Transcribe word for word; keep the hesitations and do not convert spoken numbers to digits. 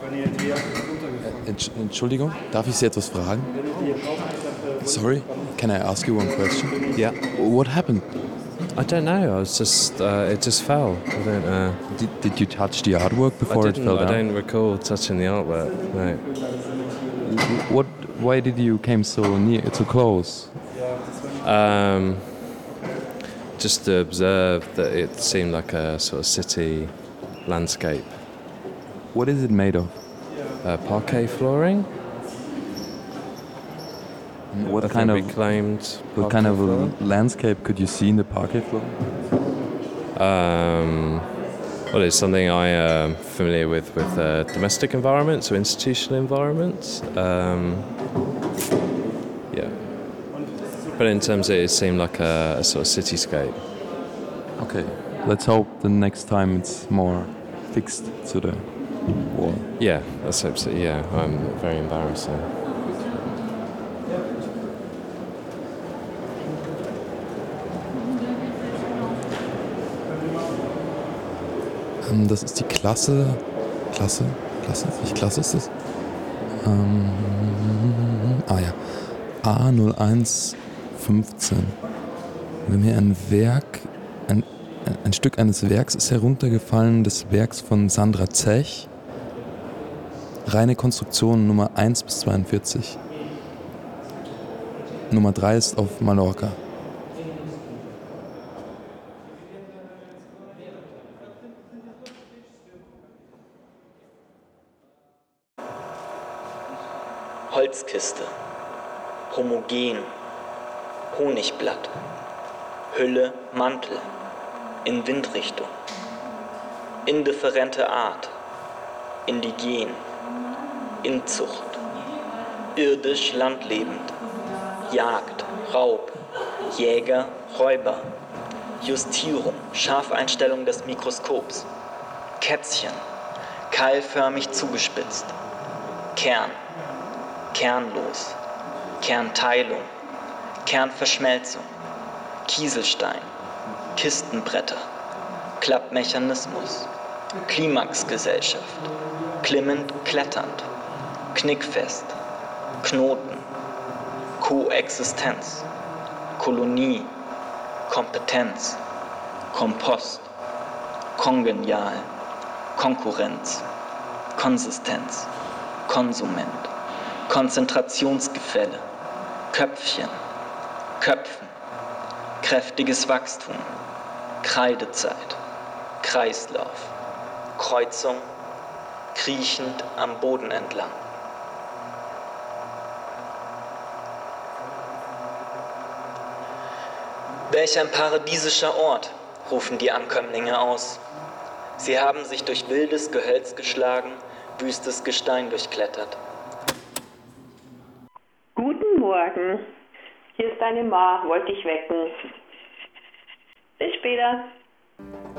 Entsch- Entschuldigung, darf ich Sie etwas fragen? Sorry, can I ask you one question? Yeah. What happened? I don't know. I was just, uh, it just fell. I don't know. Did, did you touch the artwork before I it didn't. fell I down? don't recall touching the artwork. No. What? Why did you came so near, so close? Um, just to observe that it seemed like a sort of city landscape. What is it made of? Uh, parquet flooring. What I kind think of reclaimed. what kind parquet of flooring. a landscape could you see in the parquet floor? Um, well, it's something I am familiar with with uh, domestic environments or institutional environments. Um, yeah, but in terms of it, it seemed like a, a sort of cityscape. Okay, let's hope the next time it's more fixed to the wall. Yeah, that's absolutely. Yeah, I'm very embarrassing. Ähm, das ist die Klasse. Klasse? Klasse? Welche Klasse ist das? Ähm, ah ja. A null eins fünfzehn. Wir haben hier ein Werk, ein, ein Stück eines Werks ist heruntergefallen, des Werks von Sandra Zech. Reine Konstruktion Nummer eins bis zweiundvierzig. Nummer drei ist auf Mallorca. Holzkiste, homogen, Honigblatt, Hülle, Mantel, in Windrichtung, indifferente Art, indigen, Inzucht, irdisch landlebend, Jagd, Raub, Jäger, Räuber, Justierung, Scharfeinstellung des Mikroskops, Kätzchen, keilförmig zugespitzt, Kern, kernlos, Kernteilung, Kernverschmelzung, Kieselstein, Kistenbretter, Klappmechanismus, Klimaxgesellschaft, klimmend kletternd, knickfest, Knoten, Koexistenz, Kolonie, Kompetenz, Kompost, kongenial, Konkurrenz, Konsistenz, Konsument, Konzentrationsgefälle, Köpfchen, Köpfen, kräftiges Wachstum, Kreidezeit, Kreislauf, Kreuzung, kriechend am Boden entlang. Welch ein paradiesischer Ort, rufen die Ankömmlinge aus. Sie haben sich durch wildes Gehölz geschlagen, wüstes Gestein durchklettert. Guten Morgen. Hier ist deine Ma, wollte ich wecken. Bis später.